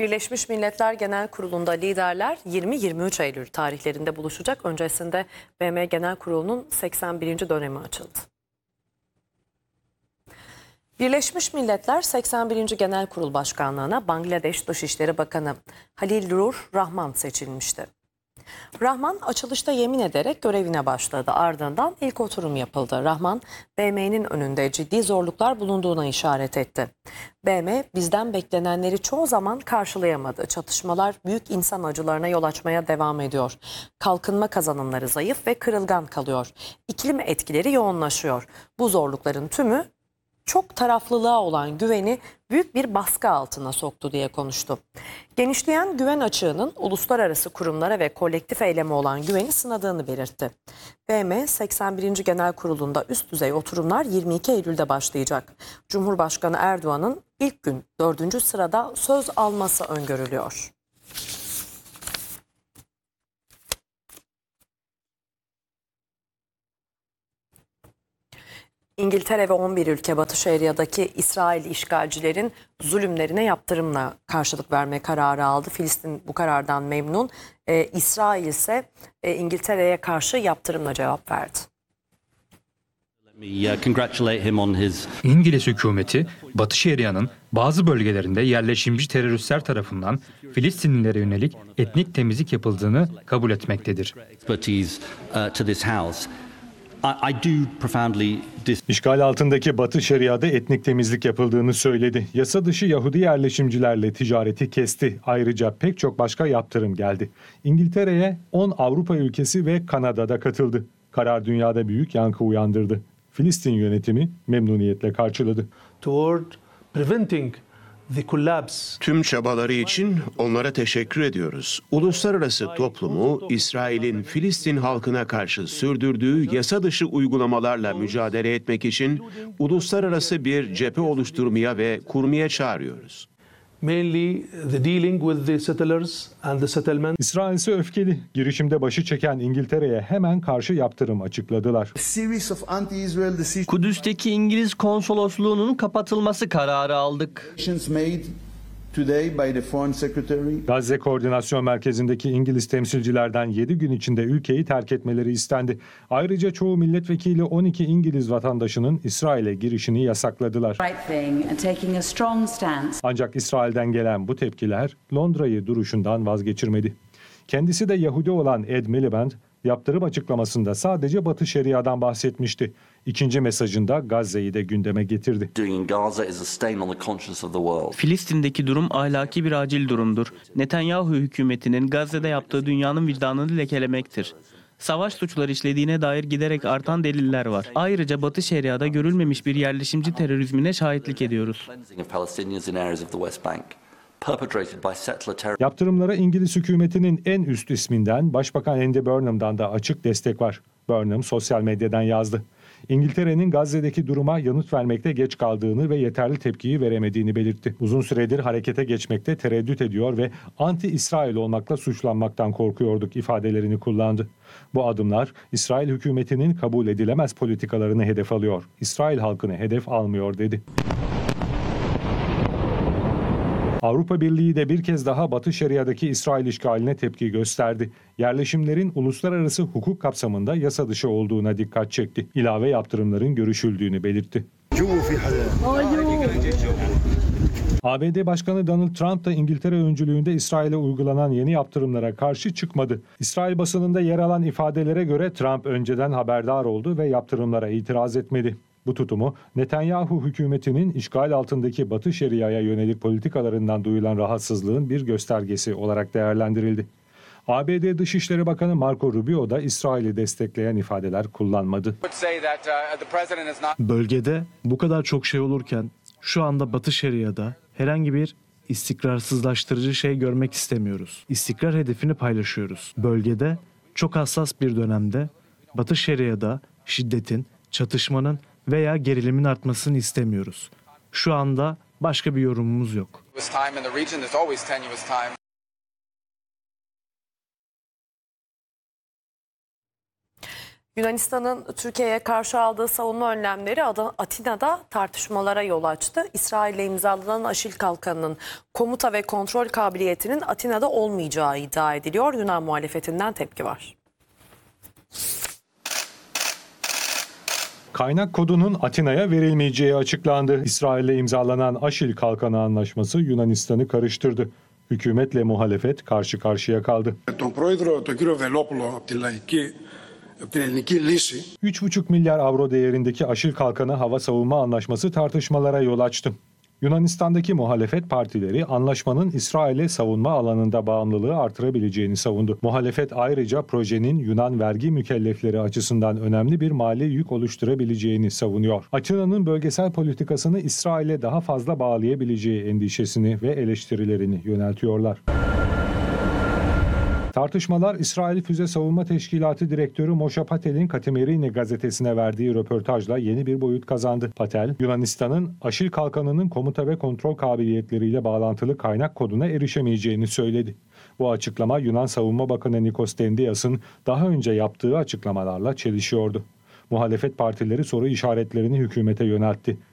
Birleşmiş Milletler Genel Kurulu'nda liderler 20-23 Eylül tarihlerinde buluşacak. Öncesinde BM Genel Kurulu'nun 81. dönemi açıldı. Birleşmiş Milletler 81. Genel Kurul Başkanlığı'na Bangladeş Dışişleri Bakanı Halilur Rahman seçilmişti. Rahman açılışta yemin ederek görevine başladı. Ardından ilk oturum yapıldı. Rahman, BM'nin önünde ciddi zorluklar bulunduğuna işaret etti. BM, bizden beklenenleri çoğu zaman karşılayamadı. Çatışmalar büyük insan acılarına yol açmaya devam ediyor. Kalkınma kazanımları zayıf ve kırılgan kalıyor. İklim etkileri yoğunlaşıyor. Bu zorlukların tümü çok taraflılığa olan güveni büyük bir baskı altına soktu diye konuştu. Genişleyen güven açığının uluslararası kurumlara ve kolektif eyleme olan güveni sınadığını belirtti. BM 81. Genel Kurulu'nda üst düzey oturumlar 22 Eylül'de başlayacak. Cumhurbaşkanı Erdoğan'ın ilk gün 4. sırada söz alması öngörülüyor. İngiltere ve 11 ülke Batı Şeria'daki İsrail işgalcilerin zulümlerine yaptırımla karşılık verme kararı aldı. Filistin bu karardan memnun. İsrail ise İngiltere'ye karşı yaptırımla cevap verdi. İngiliz hükümeti Batı Şeria'nın bazı bölgelerinde yerleşimci teröristler tarafından Filistinlilere yönelik etnik temizlik yapıldığını kabul etmektedir. İşgal altındaki Batı Şeria'da etnik temizlik yapıldığını söyledi. Yasa dışı Yahudi yerleşimcilerle ticareti kesti. Ayrıca pek çok başka yaptırım geldi. İngiltere'ye 10 Avrupa ülkesi ve Kanada'da katıldı. Karar dünyada büyük yankı uyandırdı. Filistin yönetimi memnuniyetle karşıladı. Tüm çabaları için onlara teşekkür ediyoruz. Uluslararası toplumu İsrail'in Filistin halkına karşı sürdürdüğü yasa dışı uygulamalarla mücadele etmek için uluslararası bir cephe oluşturmaya ve kurmaya çağırıyoruz. İsrail ise öfkeli. Girişimde başı çeken İngiltere'ye hemen karşı yaptırım açıkladılar. Kudüs'teki İngiliz konsolosluğunun kapatılması kararı aldık. Gazze Koordinasyon Merkezi'ndeki İngiliz temsilcilerden 7 gün içinde ülkeyi terk etmeleri istendi. Ayrıca çoğu milletvekili 12 İngiliz vatandaşının İsrail'e girişini yasakladılar. Ancak İsrail'den gelen bu tepkiler Londra'yı duruşundan vazgeçirmedi. Kendisi de Yahudi olan Ed Miliband, yaptırım açıklamasında sadece Batı Şeria'dan bahsetmişti. İkinci mesajında Gazze'yi de gündeme getirdi. Filistin'deki durum ahlaki bir acil durumdur. Netanyahu hükümetinin Gazze'de yaptığı dünyanın vicdanını lekelemektir. Savaş suçları işlediğine dair giderek artan deliller var. Ayrıca Batı Şeria'da görülmemiş bir yerleşimci terörizmine şahitlik ediyoruz. Yaptırımlara İngiliz hükümetinin en üst isminden Başbakan Andy Burnham'dan da açık destek var. Burnham sosyal medyadan yazdı. İngiltere'nin Gazze'deki duruma yanıt vermekte geç kaldığını ve yeterli tepkiyi veremediğini belirtti. Uzun süredir harekete geçmekte tereddüt ediyor ve anti-İsrail olmakla suçlanmaktan korkuyorduk ifadelerini kullandı. Bu adımlar İsrail hükümetinin kabul edilemez politikalarını hedef alıyor. İsrail halkını hedef almıyor dedi. Avrupa Birliği de bir kez daha Batı Şeria'daki İsrail işgaline tepki gösterdi. Yerleşimlerin uluslararası hukuk kapsamında yasa dışı olduğuna dikkat çekti. İlave yaptırımların görüşüldüğünü belirtti. ABD Başkanı Donald Trump da İngiltere öncülüğünde İsrail'e uygulanan yeni yaptırımlara karşı çıkmadı. İsrail basınında yer alan ifadelere göre Trump önceden haberdar oldu ve yaptırımlara itiraz etmedi. Bu tutumu Netanyahu hükümetinin işgal altındaki Batı Şeria'ya yönelik politikalarından duyulan rahatsızlığın bir göstergesi olarak değerlendirildi. ABD Dışişleri Bakanı Marco Rubio da İsrail'i destekleyen ifadeler kullanmadı. Bölgede bu kadar çok şey olurken şu anda Batı Şeria'da herhangi bir istikrarsızlaştırıcı şey görmek istemiyoruz. İstikrar hedefini paylaşıyoruz. Bölgede çok hassas bir dönemde Batı Şeria'da şiddetin, çatışmanın veya gerilimin artmasını istemiyoruz. Şu anda başka bir yorumumuz yok. Yunanistan'ın Türkiye'ye karşı aldığı savunma önlemleri Atina'da tartışmalara yol açtı. İsrail'le imzalanan Aşil Kalkanı'nın komuta ve kontrol kabiliyetinin Atina'da olmayacağı iddia ediliyor. Yunan muhalefetinden tepki var. Kaynak kodunun Atina'ya verilmeyeceği açıklandı. İsrail'le imzalanan Aşil Kalkanı Anlaşması Yunanistan'ı karıştırdı. Hükümetle muhalefet karşı karşıya kaldı. Τον πρόεδρο, τον κύριο Βελόπουλο, από την ελληνική λύση. 3,5 milyar avro değerindeki Aşil Kalkanı hava savunma anlaşması tartışmalara yol açtı. Yunanistan'daki muhalefet partileri anlaşmanın İsrail'e savunma alanında bağımlılığı artırabileceğini savundu. Muhalefet ayrıca projenin Yunan vergi mükellefleri açısından önemli bir mali yük oluşturabileceğini savunuyor. Atina'nın bölgesel politikasını İsrail'e daha fazla bağlayabileceği endişesini ve eleştirilerini yöneltiyorlar. Tartışmalar İsrail Füze Savunma Teşkilatı Direktörü Moshe Patel'in Katemerini gazetesine verdiği röportajla yeni bir boyut kazandı. Patel, Yunanistan'ın Aşil Kalkanı'nın komuta ve kontrol kabiliyetleriyle bağlantılı kaynak koduna erişemeyeceğini söyledi. Bu açıklama Yunan Savunma Bakanı Nikos Dendias'ın daha önce yaptığı açıklamalarla çelişiyordu. Muhalefet partileri soru işaretlerini hükümete yöneltti.